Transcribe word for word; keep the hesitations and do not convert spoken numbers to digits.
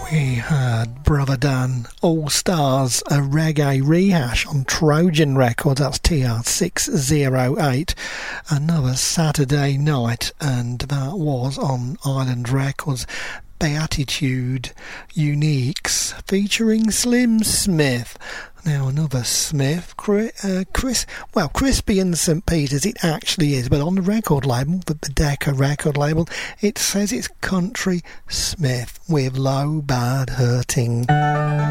We had Brother Dan All Stars, a reggae rehash on Trojan Records. That's T R six oh eight. Another Saturday night, and that was on Island Records. Beatitude Uniques featuring Slim Smith. Now another Smith, Chris, uh, Chris, well, Crispy and Saint Peters it actually is, but on the record label, the Decca record label, it says it's Country Smith with Low Bad Hurting.